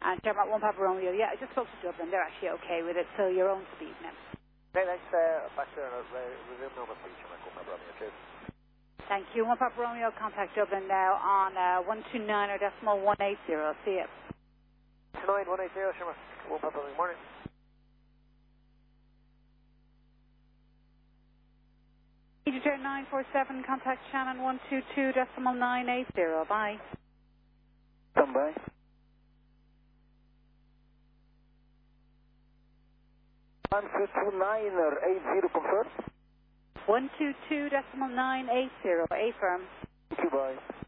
And Sherman 1 Papa Romeo, yeah, I just spoke to Dublin. They're actually okay with it, so your own speed now. Okay, thanks. Back to resume normal speed, Sherman 1 Papa Romeo. Cheers. Thank you. 1 Papa Romeo, contact Dublin now on 129 or decimal 180. See you. 29180, Sherman 1 Papa Romeo. Morning. Return 947, contact Shannon 122 decimal 980. Bye. Come by. One two two nine or 80 confirm. 122 decimal 980. A firm. Thank you, bye.